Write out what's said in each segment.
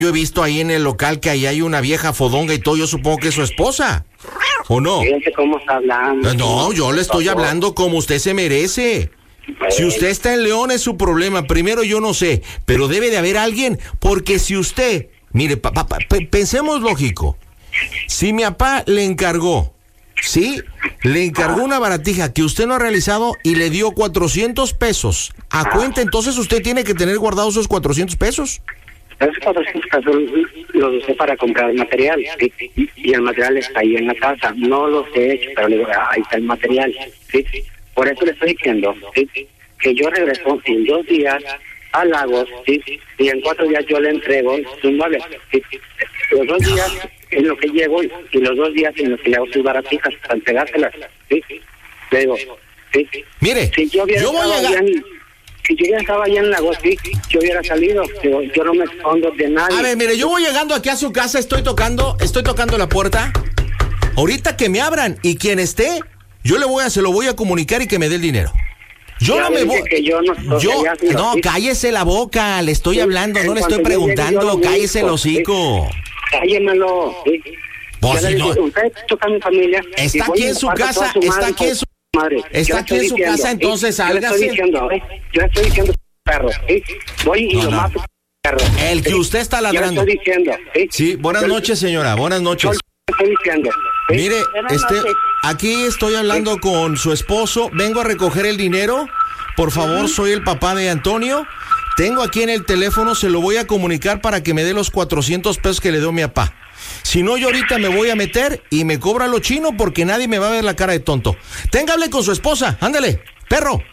Yo he visto ahí en el local que ahí hay una vieja fodonga y todo, yo supongo que es su esposa, ¿o no? Fíjense cómo está hablando. No, yo le estoy hablando como usted se merece. Si usted está en León es su problema, primero yo no sé, pero debe de haber alguien, porque si usted, mire, pensemos lógico, si mi papá le encargó, ¿sí? Le encargó una baratija que usted no ha realizado y le dio 400 pesos a cuenta, entonces usted tiene que tener guardados esos 400 pesos. Esos 400 pesos los usé para comprar material, ¿sí? Y el material está ahí en la casa. No los he hecho, pero le digo, ahí está el material, ¿sí? Por eso le estoy diciendo, ¿sí? Que yo regreso en 2 días a Lagos, ¿sí? Y en 4 días yo le entrego sus muebles, ¿sí? Los 2 días en lo que llego y los 2 días en los que le hago sus baratijas para entregárselas, ¿sí? Le digo, ¿sí? Mire, si yo voy a... Si yo ya estaba allá en Lagos, sí, yo hubiera salido, pero yo no me escondo de nadie. A ver, mire, yo voy llegando aquí a su casa, estoy tocando la puerta. Ahorita que me abran y quien esté, se lo voy a comunicar y que me dé el dinero. Yo ya no me voy. No, cállese la boca, le estoy hablando, no le estoy preguntando, cállese el hocico. Cállemelo. Vos, si no. Usted toca a mi familia. Está aquí en su casa, está aquí en su madre. Está aquí en su casa, entonces sálgase. Yo estoy diciendo, perro, ¿sí? Voy y lo mato, perro. El que usted está ladrando. Yo estoy diciendo, ¿sí? Sí, buenas noches, señora, buenas noches. Yo estoy diciendo, ¿sí? Mire, aquí estoy hablando con su esposo, vengo a recoger el dinero. Por favor, soy el papá de Antonio. Tengo aquí en el teléfono, se lo voy a comunicar para que me dé los 400 pesos que le dio mi papá. Si no, yo ahorita me voy a meter y me cobra lo chino porque nadie me va a ver la cara de tonto. Hable con su esposa, ándale, perro.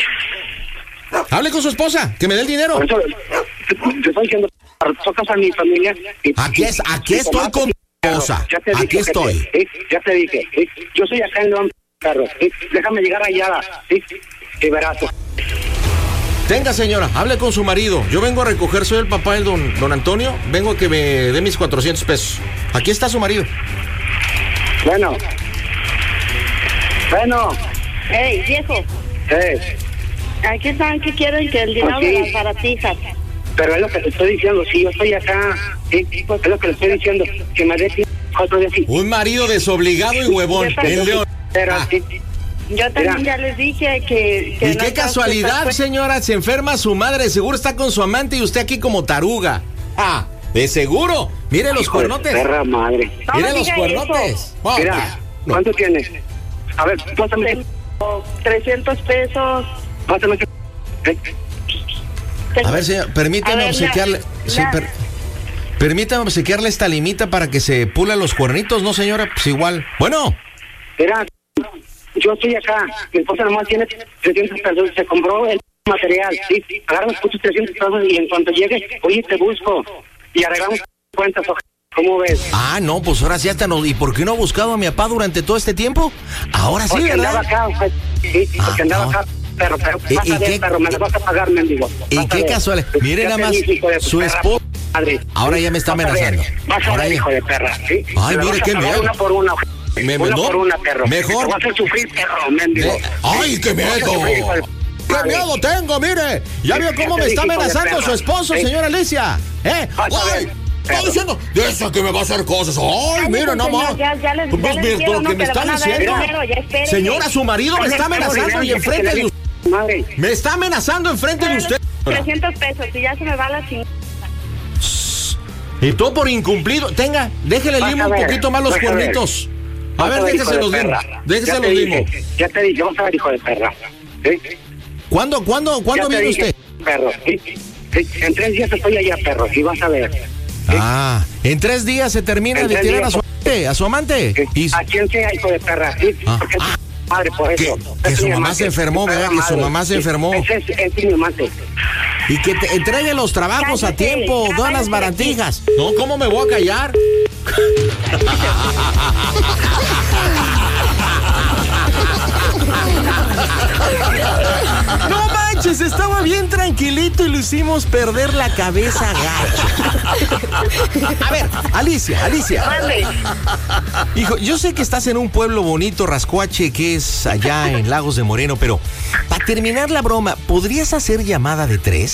Hable con su esposa, que me dé el dinero. Te estoy diciendo, tocas a mi familia. Aquí estoy con mi esposa. Aquí estoy. Ya te dije, yo soy acá en León, perro. Déjame llegar allá, y verás. Tenga, señora, hable con su marido. Yo vengo a recoger, soy el papá del don Antonio. Vengo a que me dé mis 400 pesos. Aquí está su marido. Bueno. Hey, viejo. Aquí están, que quieren que el dinero de las baratijas. Pero es lo que te estoy diciendo, si yo estoy acá, es lo que le estoy diciendo, que me dé 4 días. Un marido desobligado y huevón en León. Yo también ya les dije que y qué casualidad, señora, se enferma su madre, seguro está con su amante y usted aquí como taruga. De seguro. Mire los cuernotes. Perra madre. Mire los cuernotes. Mira, ¿cuánto tienes? A ver, pásame. 300 pesos. Pásame. A ver, señor, permítame obsequiarle. Permítame obsequiarle esta limita para que se pula los cuernitos, ¿no, señora? Pues igual. Bueno. Mira, yo estoy acá, mi esposa nomás tiene 300 pesos, se compró el material, ¿sí? Agarra los putos 300 pesos y en cuanto llegue, oye, te busco y arreglamos cuentas, ¿cómo ves? No, pues ahora sí hasta no. ¿Y por qué no ha buscado a mi papá durante todo este tiempo? Ahora sí, porque ¿verdad? Andaba acá, sí, porque andaba acá, pero perro, me la vas a pagar, mendigo. ¿Y qué casual? Mire nada más, su esposa. Ahora ya me está amenazando. Ahora hijo de perra, ¿sí? Ay, mire qué miedo. Una por una. Una por una, perro. Mejor. Te vas a hacer sufrir, perro, mendigo. ¡Ay, qué miedo! ¡Qué miedo tengo, mire! ¿Ya vio cómo me está amenazando su esposo, señora Alicia? ¡Ay! Está diciendo, de esa que me va a hacer cosas. ¡Ay, mira, no más! Pues mire todo lo que me está diciendo. Señora, su marido me está amenazando y enfrente de usted. Me está amenazando enfrente de usted. 300 pesos y ya se me va la chingada. Y todo por incumplido. Tenga, déjele limo un poquito más los cuernitos. A ver, déjese los limo. Déjese los limo. Ya te dije, vamos a ver, hijo de perra. ¿Sí? ¿Cuándo viene usted? Perro, ¿sí? En 3 días estoy allá, perro, y vas a ver. ¿Sí? En 3 días se termina de tirar a su amante. ¿Sí? ¿A quién sea, hijo de perra? ¿Sí? Porque madre, por eso. Que su mamá se enfermó, ¿verdad? Que su mamá se enfermó. Es mi amante. Y que te entregue los trabajos a tiempo, todas las baratijas. No, ¿cómo me voy a callar? No manches, estaba bien tranquilito y lo hicimos perder la cabeza gacho. A ver, Alicia. Hijo, yo sé que estás en un pueblo bonito, Rascuache, que es allá en Lagos de Moreno, pero para terminar la broma, ¿podrías hacer llamada de 3?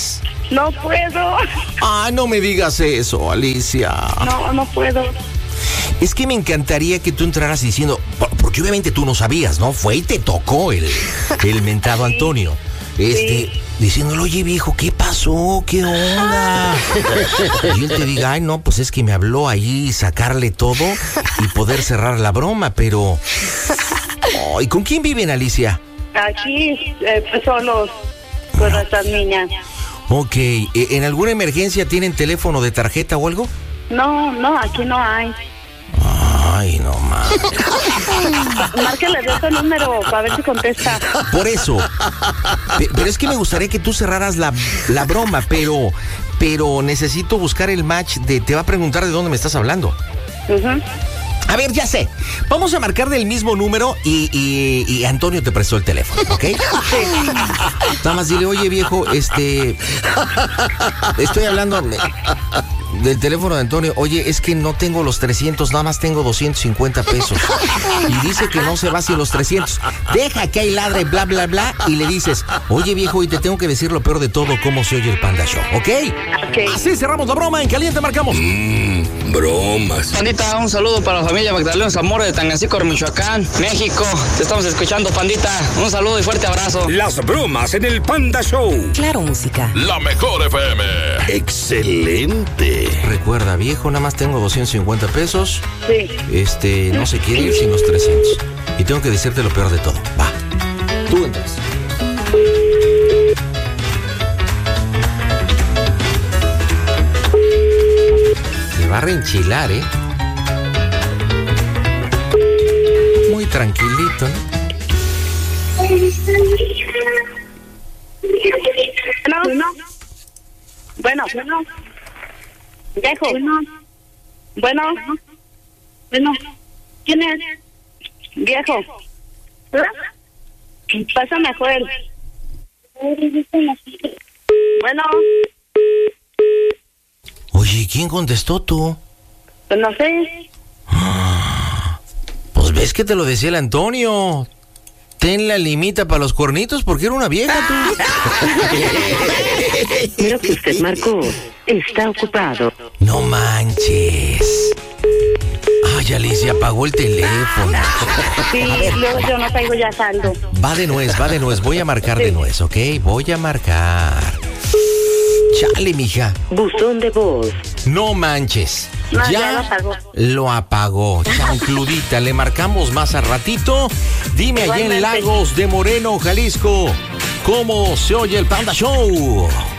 No puedo. Ah, no me digas eso, Alicia. No puedo. Es que me encantaría que tú entraras diciendo, porque obviamente tú no sabías, ¿no? Fue y te tocó el mentado Antonio. Diciéndole, oye viejo, ¿qué pasó? ¿Qué onda? Y él te diga, ay no, pues es que me habló ahí sacarle todo y poder cerrar la broma, pero... ¿Y con quién viven, Alicia? Aquí, solos, con nuestras niñas. Ok, ¿en alguna emergencia tienen teléfono de tarjeta o algo? No, aquí no hay. Ay, no más. Márquele de ese número para ver si contesta. Por eso. Pero es que me gustaría que tú cerraras la broma, pero necesito buscar el match te va a preguntar de dónde me estás hablando. Uh-huh. A ver, ya sé. Vamos a marcar del mismo número y Antonio te prestó el teléfono, ¿ok? Sí. Nada más dile, oye viejo, estoy hablando del teléfono de Antonio. Oye, es que no tengo los 300, nada más tengo 250 pesos. Y dice que no se va sin los 300. Deja que ahí ladre, bla, bla, bla. Y le dices, oye viejo, y te tengo que decir lo peor de todo, cómo se oye el Panda Show, ¿ok? Así cerramos la broma, en caliente marcamos. Bromas. Pandita, un saludo para la familia Magdalena Zamora de Tangancíco, Michoacán, México. Te estamos escuchando, Pandita. Un saludo y fuerte abrazo. Las bromas en el Panda Show. Claro, música. La mejor FM. Excelente. Recuerda, viejo, nada más tengo 250 pesos. Sí. No se quiere ir sin los 300. Y tengo que decirte lo peor de todo. Va. Tú entras. Me va a reenchilar, ¿eh? Muy tranquilito, ¿no? Bueno. Viejo. Bueno. ¿Quién es? Viejo. Pásame a Joel. Bueno. Oye, ¿quién contestó tú? Pues no sé. Pues ves que te lo decía el Antonio. Ten la limita para los cuernitos porque era una vieja tú. Lo que usted marcó está ocupado. No manches. Ay, Alicia, apagó el teléfono. Sí, luego yo no traigo ya saldo. Va de nuez. Voy a marcar de nuez, ¿ok? Voy a marcar. Chale, mija. Buzón de voz. No manches. No, ya lo apagó. Lo apagó. Chancludita, le marcamos más a ratito. Dime allá en Igualmente. Lagos de Moreno, Jalisco, ¿cómo se oye el Panda Show?